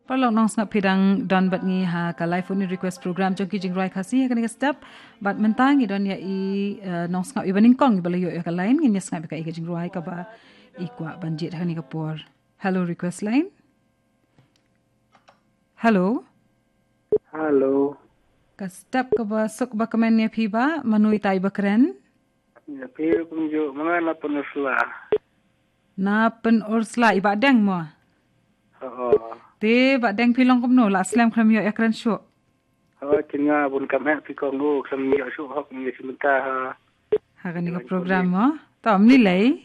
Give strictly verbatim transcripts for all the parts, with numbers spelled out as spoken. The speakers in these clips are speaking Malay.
Parlok nong snap pidang don bat ngi ha ka live phone request program jong kijing rai khasi ha kan step bat mentang i don ya i nong snap i baning kong i balayo ya ka line ngi snap ka i kijing rai ka ba i kwa banjit ha ni ka por. Hello request line. Hello. Hello. Ka step ka ba sok ba kamen ya phi ba manui tai ba kren. Ya phi pun jo mga na pun usla. Na pen ursla i ba deng mo. Oh. Te ba deng pilong kom no la slam kram yo ekran show. Ha kinga bun kam ha pi kong lu sam yo shu hok ni simta ha. Ha kan ni ka program mo. Tom ni lei.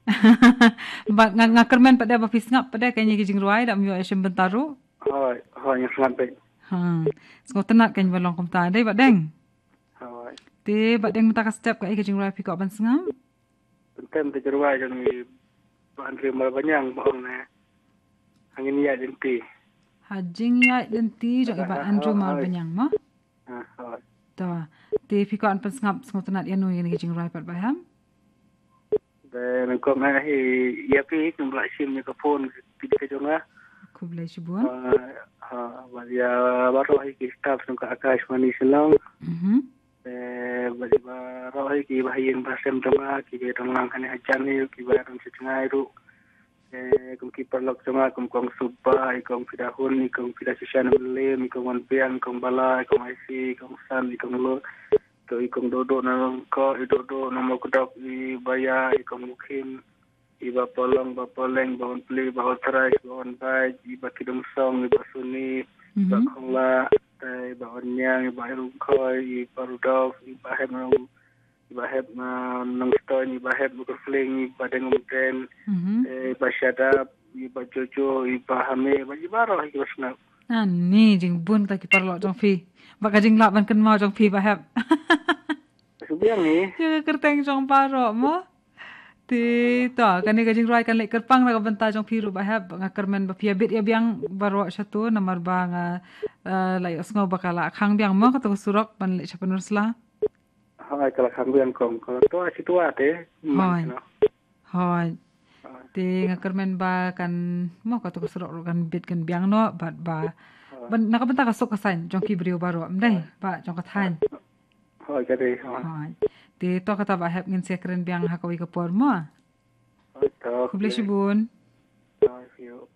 Ba nga nga kermen pada ba fis ngap pada kanya kijing ruai dak yo esem bentaru. Hoi, hoi yang sangat baik. Ha. Sko tenat kan balong kom ta dei ba deng. Hoi. Te ba deng mata ka step ka kijing ruai pi ko ban sengam. Pentem te jerwai jang ni ban terima banyak bohong na. Angin ya denti. Hajing ya denti jok iba Andrew mal banyang mo. Ha, hoi. Ta. Te pi ko an pan sengap sko tenat ya no yang kijing ruai pat baham. Dan ko ma hi ya pi kum la sim ni ko phone pi ke jonga. Ku blai sibuan. Ha, ha, ya baru hi ki staff sung ka akash mani silang. Mhm. Eh, bagi baru hi ki bahin basem tama ki be tong lang kan hajan ni ki ba tong sechengai ru. Eh, kum ki perlok cuma kum kong supa, ikong pidahun, ikong pidah sisian belim, ikong wanpian, ikong bala, ikong isi, ikong san, ikong lo, ikong ikong dodo nang ko, dodo nang kudok i baya, ikong mukim, iba polong, ba poleng, ba pli, ba terai, ba bai, iba kidung song, iba suni, iba kongla, iba onyang, iba rungkoi, iba rudolf, iba hemong, iba heb nang stone, iba heb bukufling, iba dengumten, iba syadab, iba jojo, iba hame, iba jibaro, iba snap. Ah, ni jing bun ta ki parlo jong fi. Baka jing lak ban ken mau jong fi ba hab. Subiang ni. Ya kerteng jong paro mo. Ti to kan ni jing rai kan lek kerpang na ka banta jong fi ru ba hab nga kermen ba pia bit ya biang baro satu nomor ba nga lai osngo bakala khang biang mo ka to surok ban lek chapanursla. Hai kalau kang biang kong kalau tu situ ate. Hai. Hai. Ti nga kermen ba kan mo ka to surok kan bit kan biang no bat ba ban nakabenta ka sok kasan jong fi brio baro mdai ba jong ka than. Hai kare. Hai. Ti to kata ba hab ngin sekren biang hakawi ka por mo. Hai to. Ku bless you bun. Hai you.